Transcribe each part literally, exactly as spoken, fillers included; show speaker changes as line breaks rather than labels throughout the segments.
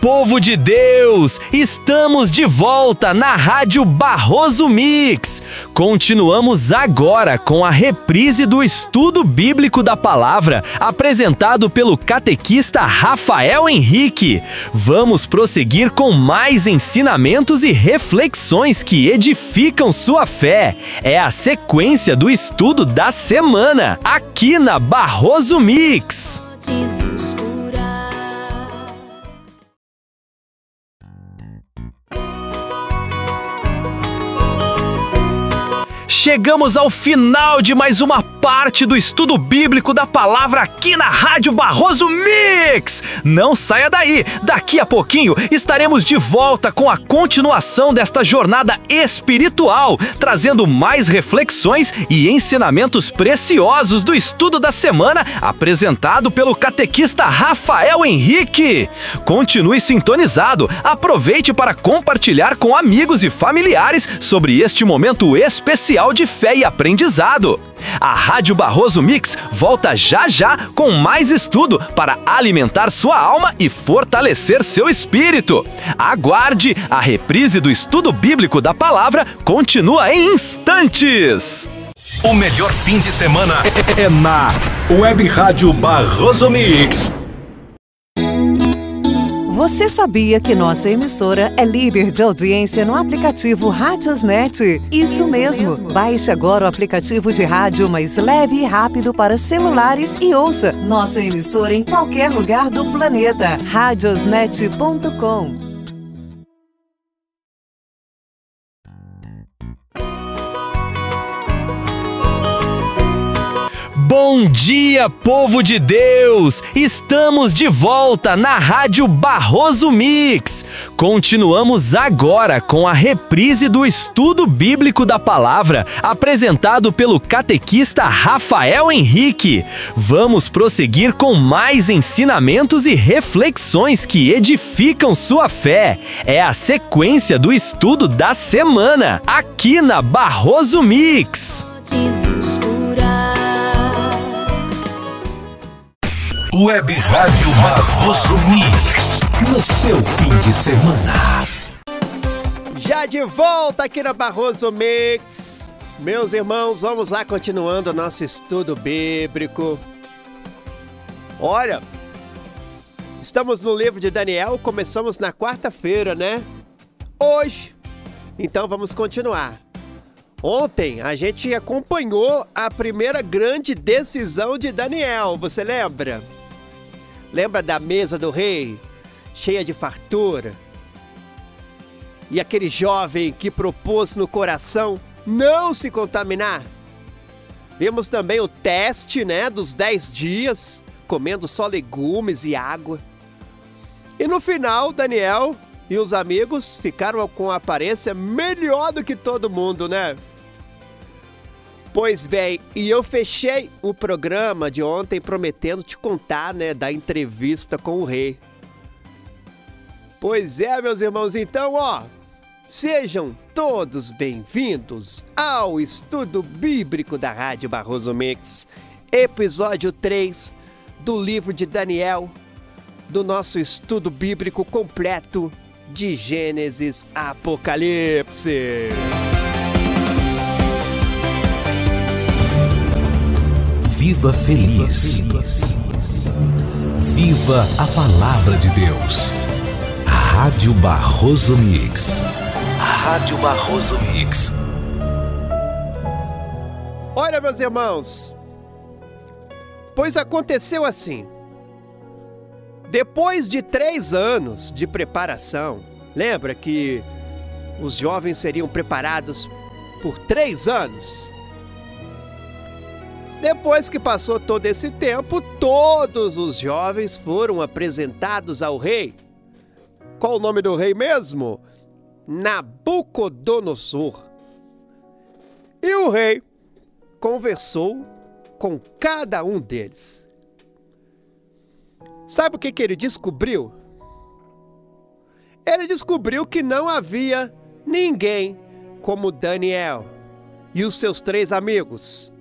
Povo de Deus, estamos de volta na Rádio Barroso Mix. Continuamos agora com a reprise do estudo bíblico da palavra, apresentado pelo catequista Rafael Henrique. Vamos prosseguir com mais ensinamentos e reflexões que edificam sua fé. É a sequência do estudo da semana, aqui na Barroso Mix. Chegamos ao final de mais uma parte do estudo bíblico da palavra aqui na Rádio Barroso Mix. Não saia daí, daqui a pouquinho estaremos de volta com a continuação desta jornada espiritual, trazendo mais reflexões e ensinamentos preciosos do estudo da semana, apresentado pelo catequista Rafael Henrique. Continue sintonizado, aproveite para compartilhar com amigos e familiares sobre este momento especial de fé e aprendizado. A Rádio Barroso Mix volta já já com mais estudo para alimentar sua alma e fortalecer seu espírito. Aguarde, a reprise do estudo bíblico da palavra continua em instantes.
O melhor fim de semana é na Web Rádio Barroso Mix.
Você sabia que nossa emissora é líder de audiência no aplicativo Radiosnet? Isso, Isso mesmo. mesmo! Baixe agora o aplicativo de rádio mais leve e rápido para celulares e ouça nossa emissora em qualquer lugar do planeta. radiosnet ponto com.
Bom dia, povo de Deus! Estamos de volta na Rádio Barroso Mix. Continuamos agora com a reprise do estudo bíblico da palavra, apresentado pelo catequista Rafael Henrique. Vamos prosseguir com mais ensinamentos e reflexões que edificam sua fé. É a sequência do estudo da semana, aqui na Barroso Mix.
Web Rádio Barroso Mix, no seu fim de semana.
Já de volta aqui na Barroso Mix. Meus irmãos, vamos lá continuando o nosso estudo bíblico. Olha, estamos no livro de Daniel, começamos na quarta-feira, né? Hoje. Então vamos continuar. Ontem a gente acompanhou a primeira grande decisão de Daniel, você lembra? Lembra da mesa do rei, cheia de fartura? E aquele jovem que propôs no coração não se contaminar? Vimos também o teste, né, dos dez dias, comendo só legumes e água. E no final, Daniel e os amigos ficaram com a aparência melhor do que todo mundo, né? Pois bem, e eu fechei o programa de ontem prometendo te contar, né, da entrevista com o rei. Pois é, meus irmãos, então, ó, sejam todos bem-vindos ao estudo bíblico da Rádio Barroso Mix, episódio três do livro de Daniel, do nosso estudo bíblico completo de Gênesis a Apocalipse.
Viva feliz. Viva a palavra de Deus. Rádio Barroso Mix. Rádio Barroso Mix.
Olha, meus irmãos, pois aconteceu assim. Depois de três anos de preparação, lembra que os jovens seriam preparados por três anos? Depois que passou todo esse tempo, todos os jovens foram apresentados ao rei. Qual o nome do rei mesmo? Nabucodonosor. E o rei conversou com cada um deles. Sabe o que que ele descobriu? Ele descobriu que não havia ninguém como Daniel e os seus três amigos.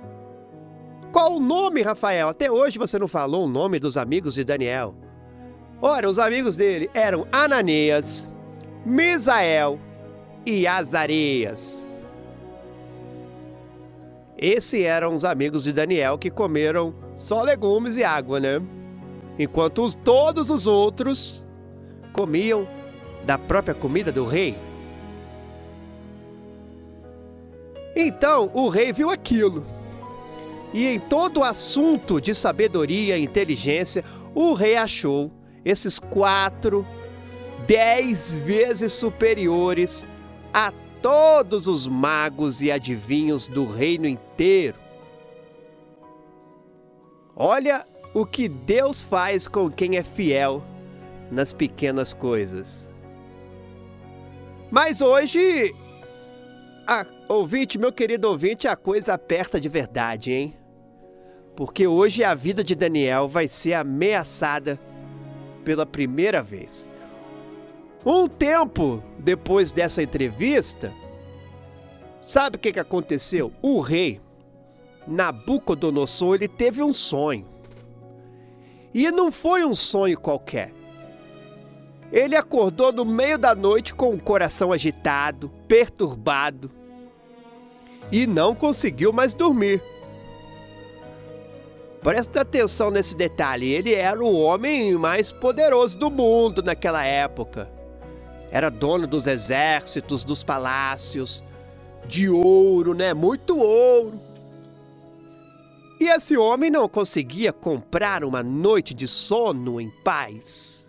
Qual o nome, Rafael? Até hoje você não falou o nome dos amigos de Daniel. Ora, os amigos dele eram Ananias, Misael e Azarias. Esses eram os amigos de Daniel que comeram só legumes e água, né? Enquanto os, todos os outros comiam da própria comida do rei. Então o rei viu aquilo. E em todo o assunto de sabedoria e inteligência, o rei achou esses quatro, dez vezes superiores a todos os magos e adivinhos do reino inteiro. Olha o que Deus faz com quem é fiel nas pequenas coisas. Mas hoje, a, ouvinte, meu querido ouvinte, a coisa aperta de verdade, hein? Porque hoje a vida de Daniel vai ser ameaçada pela primeira vez. Um tempo depois dessa entrevista, sabe o que, que aconteceu? O rei Nabucodonosor, ele teve um sonho. E não foi um sonho qualquer. Ele acordou no meio da noite com o coração agitado, perturbado, e não conseguiu mais dormir. Presta atenção nesse detalhe, ele era o homem mais poderoso do mundo naquela época. Era dono dos exércitos, dos palácios, de ouro, né? Muito ouro. E esse homem não conseguia comprar uma noite de sono em paz.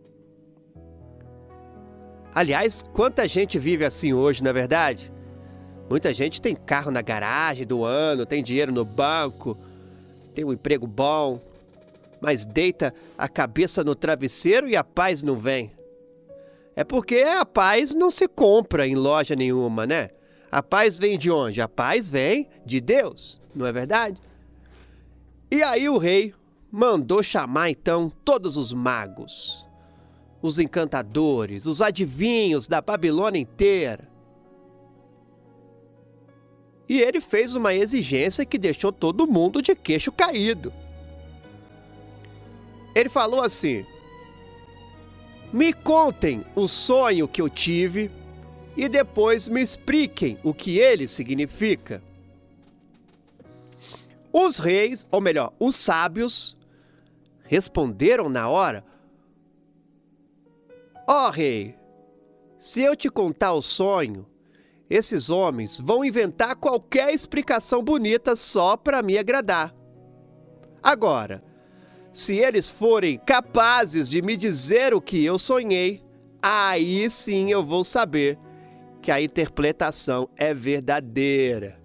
Aliás, quanta gente vive assim hoje, não é verdade? Muita gente tem carro na garagem do ano, tem dinheiro no banco, tem um emprego bom, mas deita a cabeça no travesseiro e a paz não vem. É porque a paz não se compra em loja nenhuma, né? A paz vem de onde? A paz vem de Deus, não é verdade? E aí o rei mandou chamar então todos os magos, os encantadores, os adivinhos da Babilônia inteira. E ele fez uma exigência que deixou todo mundo de queixo caído. Ele falou assim: me contem o sonho que eu tive e depois me expliquem o que ele significa. Os reis, ou melhor, os sábios, responderam na hora: ó rei, se eu te contar o sonho, esses homens vão inventar qualquer explicação bonita só para me agradar. Agora, se eles forem capazes de me dizer o que eu sonhei, aí sim eu vou saber que a interpretação é verdadeira.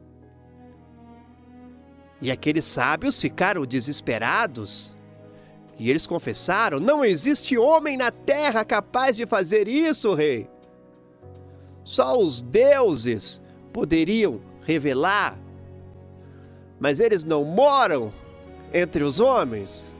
E aqueles sábios ficaram desesperados. E eles confessaram: não existe homem na terra capaz de fazer isso, rei. Só os deuses poderiam revelar. Mas eles não moram entre os homens.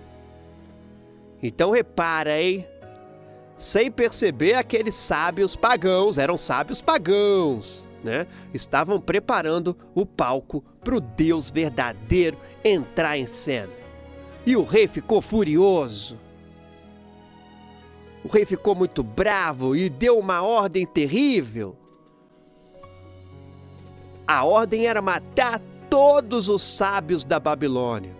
Então repara, hein? Sem perceber, aqueles sábios pagãos, eram sábios pagãos, né? Estavam preparando o palco para o Deus verdadeiro entrar em cena. E o rei ficou furioso. O rei ficou muito bravo e deu uma ordem terrível. A ordem era matar todos os sábios da Babilônia.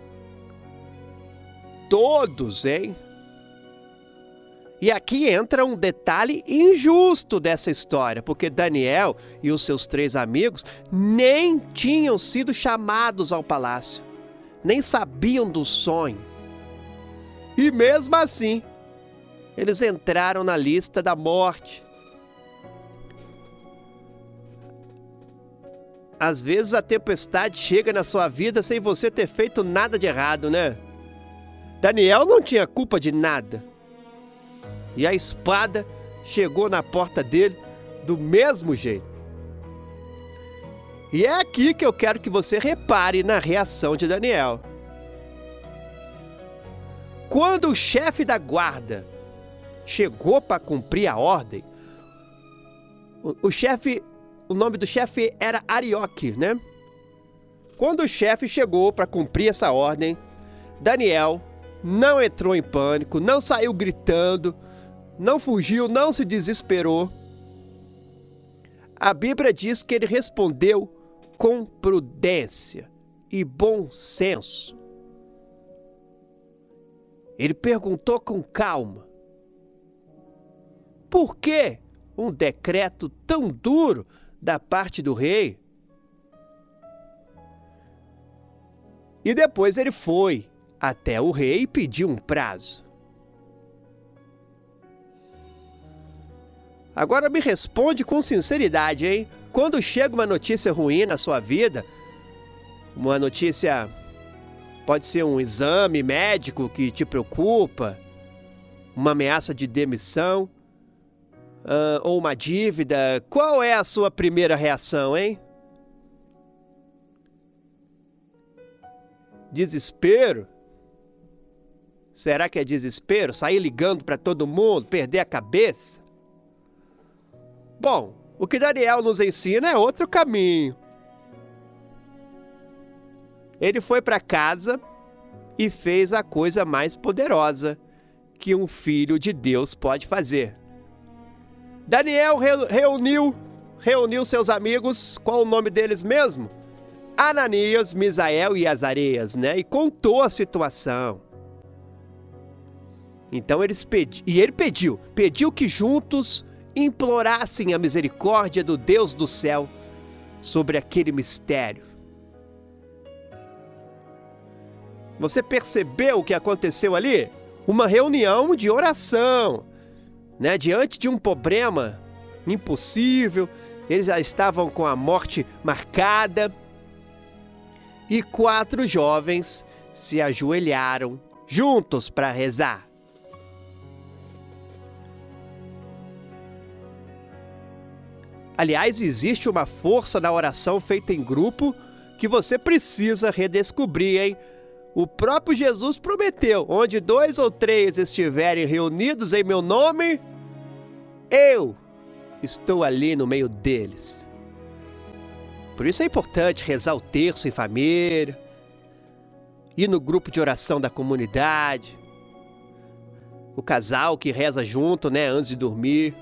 Todos, hein? E aqui entra um detalhe injusto dessa história, porque Daniel e os seus três amigos nem tinham sido chamados ao palácio, nem sabiam do sonho. E mesmo assim, eles entraram na lista da morte. Às vezes a tempestade chega na sua vida sem você ter feito nada de errado, né? Daniel não tinha culpa de nada. E a espada chegou na porta dele do mesmo jeito. E é aqui que eu quero que você repare na reação de Daniel. Quando o chefe da guarda chegou para cumprir a ordem, o, o chefe, o nome do chefe era Arioque, né? Quando o chefe chegou para cumprir essa ordem, Daniel não entrou em pânico, não saiu gritando, não fugiu, não se desesperou. A Bíblia diz que ele respondeu com prudência e bom senso. Ele perguntou com calma: por que um decreto tão duro da parte do rei? E depois ele foi até o rei e pediu um prazo. Agora me responde com sinceridade, hein? Quando chega uma notícia ruim na sua vida, uma notícia, pode ser um exame médico que te preocupa, uma ameaça de demissão, uh, ou uma dívida, qual é a sua primeira reação, hein? Desespero? Será que é desespero? Sair ligando para todo mundo, perder a cabeça? Bom, o que Daniel nos ensina é outro caminho. Ele foi para casa e fez a coisa mais poderosa que um filho de Deus pode fazer. Daniel reuniu, reuniu seus amigos, qual o nome deles mesmo? Ananias, Misael e Azarias, né? E contou a situação. Então eles pedi, e ele pediu, pediu que juntos implorassem a misericórdia do Deus do céu sobre aquele mistério. Você percebeu o que aconteceu ali? Uma reunião de oração, né? Diante de um problema impossível, eles já estavam com a morte marcada. E quatro jovens se ajoelharam juntos para rezar. Aliás, existe uma força na oração feita em grupo que você precisa redescobrir, hein? O próprio Jesus prometeu: onde dois ou três estiverem reunidos em meu nome, eu estou ali no meio deles. Por isso é importante rezar o terço em família, ir no grupo de oração da comunidade, o casal que reza junto, né, antes de dormir.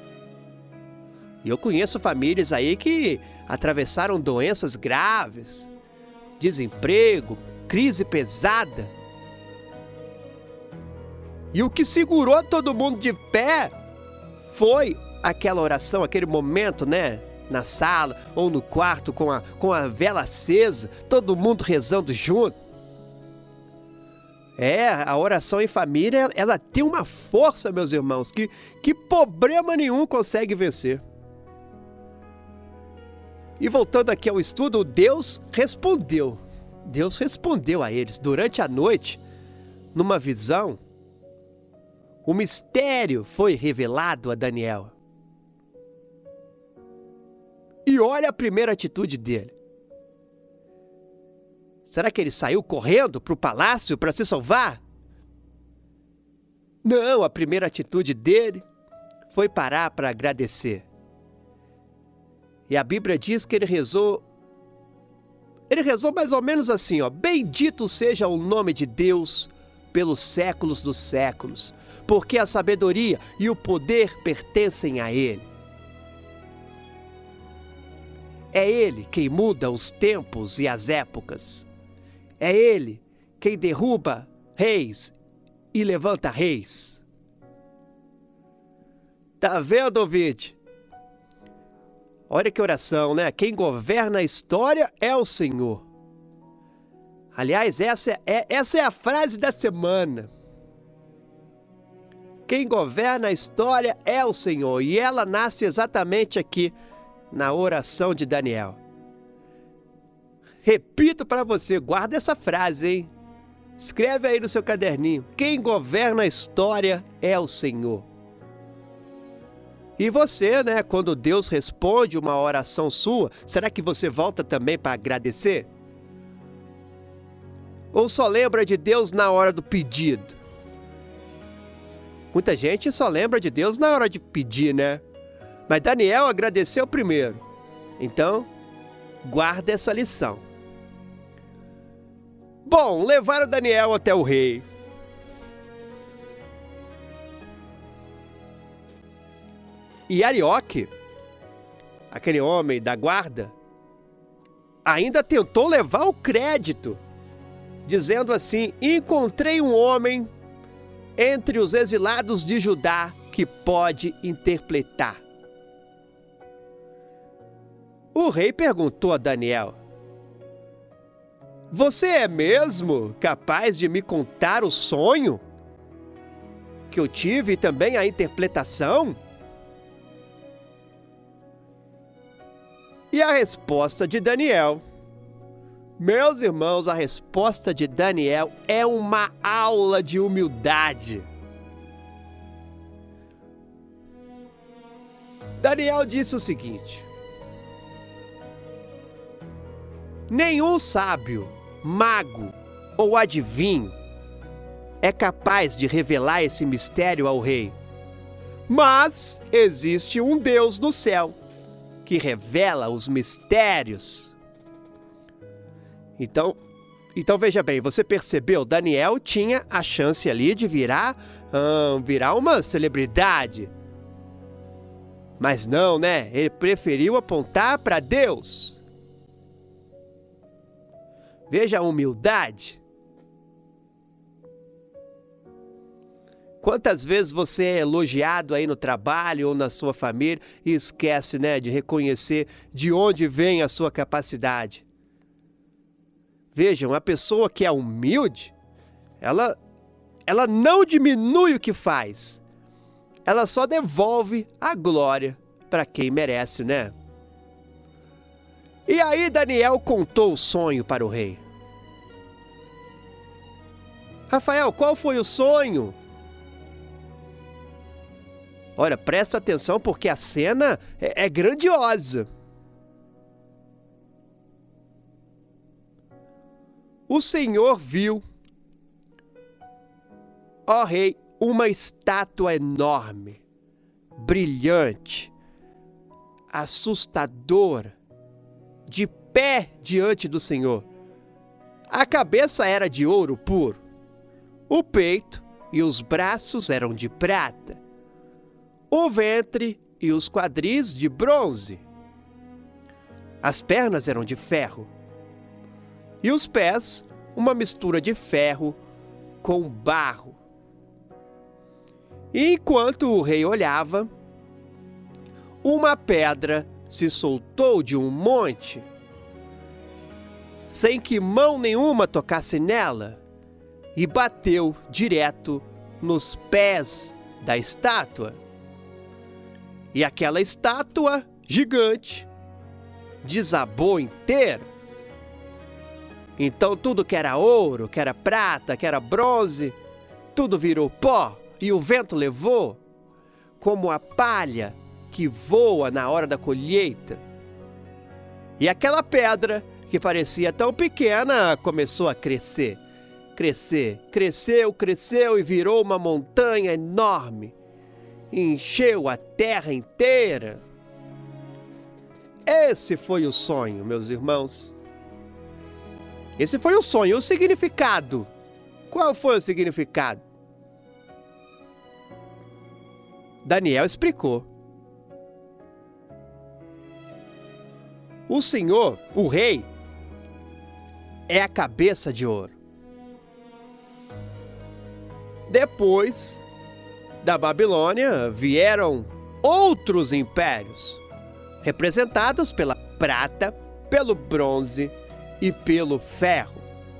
E eu conheço famílias aí que atravessaram doenças graves, desemprego, crise pesada. E o que segurou todo mundo de pé foi aquela oração, aquele momento, né? Na sala ou no quarto com a, com a vela acesa, todo mundo rezando junto. É, a oração em família, ela tem uma força, meus irmãos, que, que problema nenhum consegue vencer. E voltando aqui ao estudo, Deus respondeu. Deus respondeu a eles durante a noite, numa visão. O mistério foi revelado a Daniel. E olha a primeira atitude dele. Será que ele saiu correndo para o palácio para se salvar? Não, a primeira atitude dele foi parar para agradecer. E a Bíblia diz que ele rezou, ele rezou mais ou menos assim, ó: bendito seja o nome de Deus pelos séculos dos séculos, porque a sabedoria e o poder pertencem a Ele. É Ele quem muda os tempos e as épocas. É Ele quem derruba reis e levanta reis. Tá vendo, ouvinte? Olha que oração, né? Quem governa a história é o Senhor. Aliás, essa é, essa é a frase da semana. Quem governa a história é o Senhor. E ela nasce exatamente aqui, na oração de Daniel. Repito para você, guarda essa frase, hein? Escreve aí no seu caderninho. Quem governa a história é o Senhor. E você, né, quando Deus responde uma oração sua, será que você volta também para agradecer? Ou só lembra de Deus na hora do pedido? Muita gente só lembra de Deus na hora de pedir, né? Mas Daniel agradeceu primeiro. Então, guarda essa lição. Bom, levaram Daniel até o rei. E Arioque, aquele homem da guarda, ainda tentou levar o crédito, dizendo assim: encontrei um homem entre os exilados de Judá que pode interpretar. O rei perguntou a Daniel: você é mesmo capaz de me contar o sonho que eu tive e também a interpretação? E a resposta de Daniel, meus irmãos, a resposta de Daniel é uma aula de humildade. Daniel disse o seguinte: nenhum sábio, mago ou adivinho é capaz de revelar esse mistério ao rei. Mas existe um Deus no céu que revela os mistérios. Então, então veja bem, você percebeu? Daniel tinha a chance ali de virar, hum, virar uma celebridade. Mas não, né? Ele preferiu apontar para Deus. Veja a humildade. Quantas vezes você é elogiado aí no trabalho ou na sua família e esquece, né, de reconhecer de onde vem a sua capacidade? Vejam, a pessoa que é humilde, ela, ela não diminui o que faz. Ela só devolve a glória para quem merece, né? E aí Daniel contou o sonho para o rei. Rafael, qual foi o sonho? Olha, presta atenção porque a cena é, é grandiosa. O Senhor viu, ó rei, uma estátua enorme, brilhante, assustadora, de pé diante do Senhor. A cabeça era de ouro puro, o peito e os braços eram de prata, o ventre e os quadris de bronze. As pernas eram de ferro e os pés uma mistura de ferro com barro. E enquanto o rei olhava, uma pedra se soltou de um monte, sem que mão nenhuma tocasse nela, e bateu direto nos pés da estátua. E aquela estátua gigante desabou inteira. Então tudo que era ouro, que era prata, que era bronze, tudo virou pó e o vento levou, como a palha que voa na hora da colheita. E aquela pedra, que parecia tão pequena, começou a crescer. Crescer, cresceu, cresceu e virou uma montanha enorme. Encheu a terra inteira. Esse foi o sonho, meus irmãos. Esse foi o sonho, o significado. Qual foi o significado? Daniel explicou. O Senhor, o rei, é a cabeça de ouro. Depois da Babilônia vieram outros impérios, representados pela prata, pelo bronze e pelo ferro.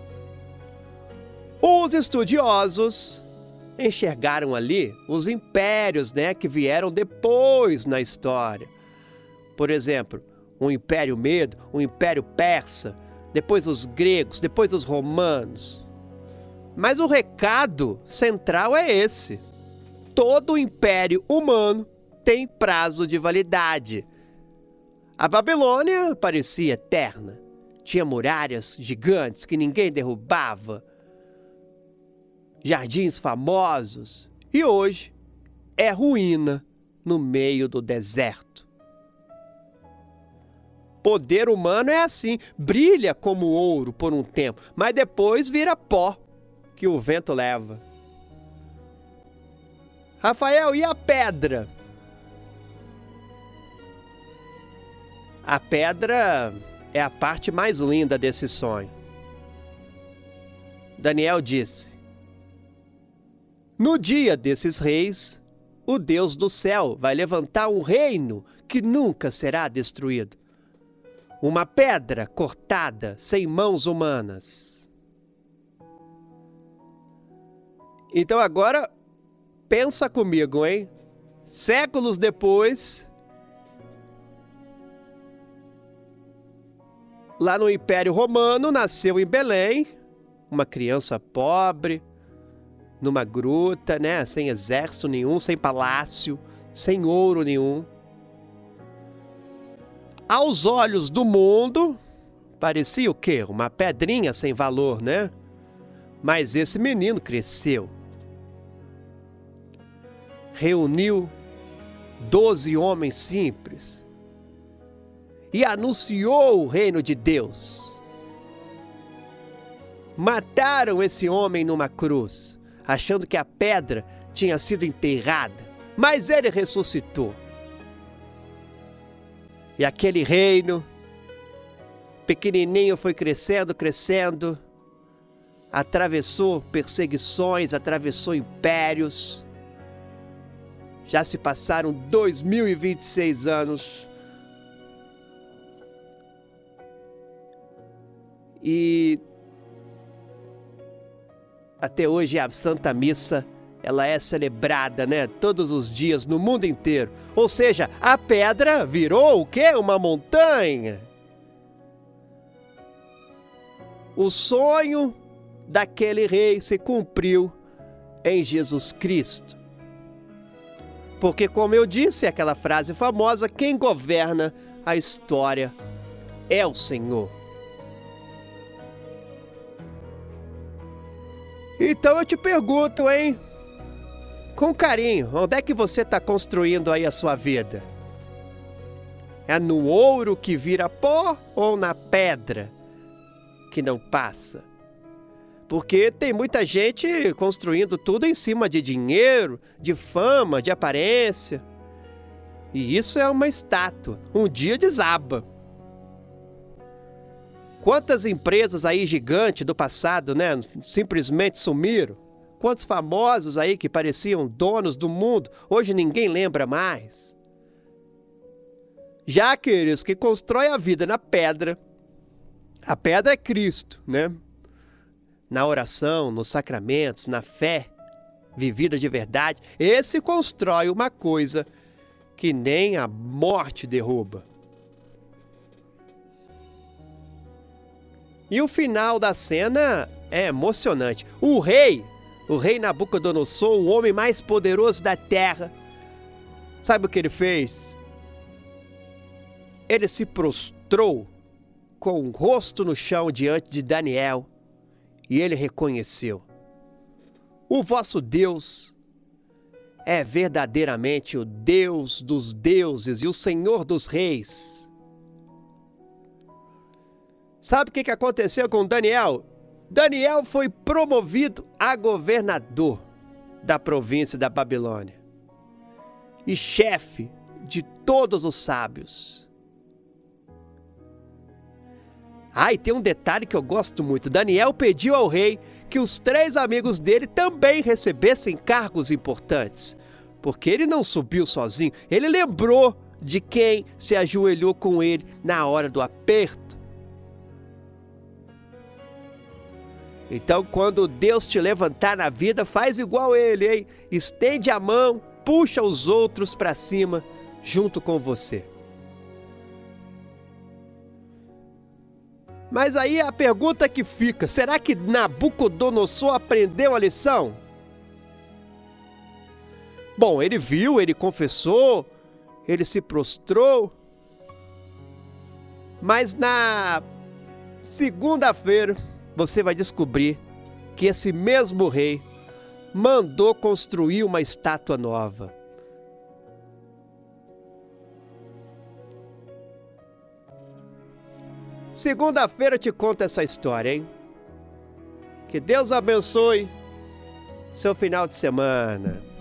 Os estudiosos enxergaram ali os impérios, né, que vieram depois na história. Por exemplo, o Império Medo, o Império Persa, depois os gregos, depois os romanos. Mas o recado central é esse: todo império humano tem prazo de validade. A Babilônia parecia eterna, tinha muralhas gigantes que ninguém derrubava, jardins famosos, e hoje é ruína no meio do deserto. Poder humano é assim, brilha como ouro por um tempo, mas depois vira pó que o vento leva. Rafael, e a pedra? A pedra é a parte mais linda desse sonho. Daniel disse: no dia desses reis, o Deus do céu vai levantar um reino que nunca será destruído. Uma pedra cortada sem mãos humanas. Então agora, pensa comigo, hein? Séculos depois, lá no Império Romano, nasceu em Belém, uma criança pobre, numa gruta, né? Sem exército nenhum, sem palácio, sem ouro nenhum. Aos olhos do mundo, parecia o quê? Uma pedrinha sem valor, né? Mas esse menino cresceu. Reuniu doze homens simples e anunciou o reino de Deus. Mataram esse homem numa cruz, achando que a pedra tinha sido enterrada, mas ele ressuscitou. E aquele reino, pequenininho, foi crescendo, crescendo, atravessou perseguições, atravessou impérios. Já se passaram dois mil e vinte e seis anos. E até hoje a Santa Missa, ela é celebrada, né, todos os dias no mundo inteiro. Ou seja, a pedra virou o quê? Uma montanha. O sonho daquele rei se cumpriu em Jesus Cristo. Porque, como eu disse, aquela frase famosa, quem governa a história é o Senhor. Então eu te pergunto, hein? Com carinho, onde é que você está construindo aí a sua vida? É no ouro que vira pó ou na pedra que não passa? Porque tem muita gente construindo tudo em cima de dinheiro, de fama, de aparência. E isso é uma estátua. Um dia desaba. Quantas empresas aí gigantes do passado, né, simplesmente sumiram? Quantos famosos aí que pareciam donos do mundo, hoje ninguém lembra mais? Já aqueles que constroem a vida na pedra, a pedra é Cristo, né? Na oração, nos sacramentos, na fé vivida de verdade, esse constrói uma coisa que nem a morte derruba. E o final da cena é emocionante. O rei, o rei Nabucodonosor, o homem mais poderoso da terra, sabe o que ele fez? Ele se prostrou com o rosto no chão diante de Daniel e ele reconheceu: o vosso Deus é verdadeiramente o Deus dos deuses e o Senhor dos reis. Sabe o que aconteceu com Daniel? Daniel foi promovido a governador da província da Babilônia e chefe de todos os sábios. Ah, e tem um detalhe que eu gosto muito. Daniel pediu ao rei que os três amigos dele também recebessem cargos importantes, porque ele não subiu sozinho. Ele lembrou de quem se ajoelhou com ele na hora do aperto. Então, quando Deus te levantar na vida, faz igual ele, hein? Estende a mão, puxa os outros para cima, junto com você. Mas aí a pergunta que fica, será que Nabucodonosor aprendeu a lição? Bom, ele viu, ele confessou, ele se prostrou. Mas na segunda-feira, você vai descobrir que esse mesmo rei mandou construir uma estátua nova. Segunda-feira eu te conto essa história, hein? Que Deus abençoe seu final de semana.